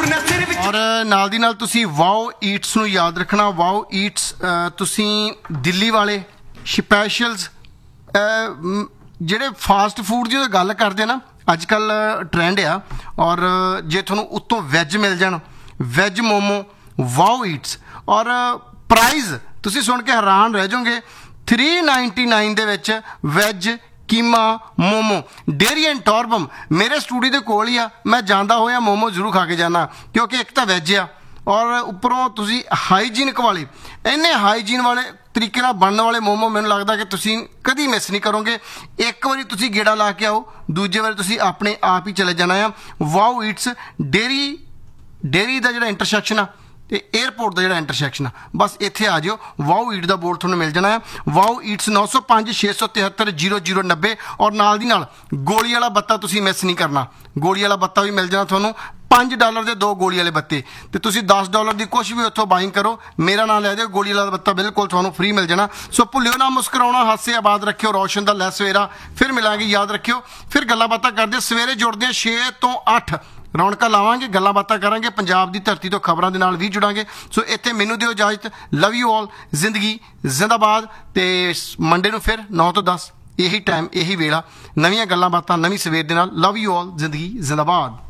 ਔਰ ਨਾਲ ਦੀ ਨਾਲ ਤੁਸੀਂ ਵਾਓ ਈਟਸ ਨੂੰ ਯਾਦ ਰੱਖਣਾ। ਵਾਓ ਈਟਸ ਤੁਸੀਂ ਦਿੱਲੀ ਵਾਲੇ ਸਪੈਸ਼ਲਸ ਜਿਹੜੇ ਫਾਸਟ ਫੂਡ ਦੀ ਗੱਲ ਕਰਦੇ ਨਾ, ਅੱਜ ਕੱਲ੍ਹ ਟਰੈਂਡ ਆ। ਔਰ ਜੇ ਤੁਹਾਨੂੰ ਉੱਤੋਂ ਵੈਜ ਮਿਲ ਜਾਣ, ਵੈਜ ਮੋਮੋ ਵਾਓ ਈਟਸ, ਔਰ ਪ੍ਰਾਈਜ਼ ਤੁਸੀਂ ਸੁਣ ਕੇ ਹੈਰਾਨ ਰਹਿ ਜਾਓਗੇ, 399 ਦੇ ਵਿੱਚ veg keema momo. Dairy and ਟੋਰਬਮ ਮੇਰੇ ਸਟੂਡੀਓ ਦੇ ਕੋਲ ਹੀ ਆ, ਮੈਂ ਜਾਂਦਾ ਹੋਇਆ ਮੋਮੋ ਜ਼ਰੂਰ ਖਾ ਕੇ ਜਾਣਾ, ਕਿਉਂਕਿ ਇੱਕ ਤਾਂ ਵੈਜ ਆ ਔਰ ਉੱਪਰੋਂ ਤੁਸੀਂ ਹਾਈਜੀਨਿਕ ਵਾਲੇ, ਇੰਨੇ ਹਾਈਜੀਨ ਵਾਲੇ ਤਰੀਕੇ ਨਾਲ ਬਣਨ ਵਾਲੇ ਮੋਮੋ ਮੈਨੂੰ ਲੱਗਦਾ ਕਿ ਤੁਸੀਂ ਕਦੀ ਮਿਸ ਨਹੀਂ ਕਰੋਗੇ। ਇੱਕ ਵਾਰੀ ਤੁਸੀਂ ਗੇੜਾ ਲਾ ਕੇ ਆਓ, ਦੂਜੇ ਵਾਰੀ ਤੁਸੀਂ ਆਪਣੇ ਆਪ ਹੀ ਚਲੇ ਜਾਣਾ ਆ। ਵਾਓ ਈਟਸ ਡੇਰੀ ਦਾ ਜਿਹੜਾ ਇੰਟਰਸੈਕਸ਼ਨ ਆ ਤੇ ਏਅਰਪੋਰਟ ਦਾ ਜਿਹੜਾ ਇੰਟਰਸੈਕਸ਼ਨ ਆ, ਬਸ ਇੱਥੇ ਆ ਜਿਓ, ਵਾਓ ਈਟ ਦਾ ਬੋਰਡ ਤੁਹਾਨੂੰ ਮਿਲ ਜਾਣਾ ਹੈ। Wow Eats 905 673 0090। ਔਰ ਨਾਲ ਦੀ ਨਾਲ ਗੋਲੀ ਵਾਲਾ ਬੱਤਾ ਤੁਸੀਂ ਮਿਸ ਨਹੀਂ ਕਰਨਾ। ਗੋਲੀ ਵਾਲਾ ਬੱਤਾ ਵੀ ਮਿਲ ਜਾਣਾ ਤੁਹਾਨੂੰ, $5 ਦੇ 2 ਗੋਲੀ ਵਾਲੇ ਬੱਤੇ, ਤੇ ਤੁਸੀਂ $10 ਦੀ ਕੁਛ ਵੀ ਉੱਥੋਂ ਬਾਇੰਗ ਕਰੋ, ਮੇਰਾ ਨਾਂ ਲੈ ਦਿਓ, ਗੋਲੀ ਵਾਲਾ ਬੱਤਾ ਬਿਲਕੁਲ ਤੁਹਾਨੂੰ ਫ੍ਰੀ ਮਿਲ ਜਾਣਾ। ਸੋ ਭੁੱਲਿਓ ਨਾ ਮੁਸਕਰਾਉਣਾ, ਹਾਸੇ ਆਬਾਦ ਰੱਖਿਓ, ਰੌਸ਼ਨ ਦਾ ਲੈ ਸਵੇਰਾ। ਫਿਰ ਮਿਲਾਂਗੇ, ਯਾਦ ਰੱਖਿਓ, ਫਿਰ ਗੱਲਾਂ ਬਾਤਾਂ ਕਰਦੇ। ਸਵੇਰੇ ਜੁੜਦੇ 6 ਤੋਂ 8 ਰੌਣਕਾਂ ਲਾਵਾਂਗੇ, ਗੱਲਾਂ ਬਾਤਾਂ ਕਰਾਂਗੇ, ਪੰਜਾਬ ਦੀ ਧਰਤੀ ਤੋਂ ਖਬਰਾਂ ਦੇ ਨਾਲ ਵੀ ਜੁੜਾਂਗੇ। ਸੋ ਇੱਥੇ ਮੈਨੂੰ ਦਿਓ ਇਜਾਜ਼ਤ। ਲਵ ਯੂ ਆਲ, ਜ਼ਿੰਦਗੀ ਜ਼ਿੰਦਾਬਾਦ। ਤੇ ਮੰਡੇ ਨੂੰ ਫਿਰ 9 ਤੋਂ 10 ਇਹੀ ਟਾਈਮ, ਇਹੀ ਵੇਲਾ, ਨਵੀਆਂ ਗੱਲਾਂ ਬਾਤਾਂ, ਨਵੀਂ ਸਵੇਰ ਦੇ ਨਾਲ। ਲਵ ਯੂ ਆਲ, ਜ਼ਿੰਦਗੀ ਜ਼ਿੰਦਾਬਾਦ।